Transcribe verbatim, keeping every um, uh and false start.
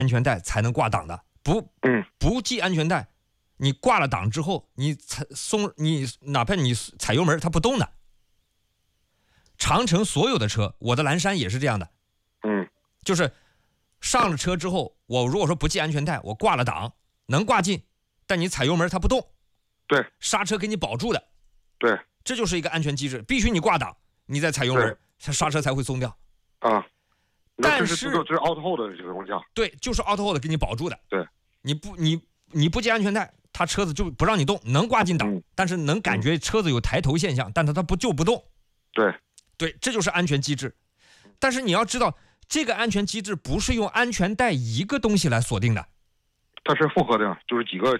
安全带才能挂档的，不， 嗯， 不系安全带，你挂了档之后，你踩松，你哪怕你踩油门，它不动的。长城所有的车，我的蓝山也是这样的， 嗯， 就是上了车之后，我如果说不系安全带，我挂了档，能挂进，但你踩油门它不动， 对， 刹车给你保住的， 对， 这就是一个安全机制，必须你挂档，你再踩油门，刹车才会松掉。 啊， 但是这是这是 auto hold 的情况下， 对，就是 auto hold 给你保住的。 对， 你不你你不系安全带，它车子就不让你动，能挂进档， 嗯、 但是能感觉车子有抬头现象，但是它不就不动。 对， 对，这就是安全机制。但是你要知道，这个安全机制不是用安全带一个东西来锁定的， 它是复合的，就是几个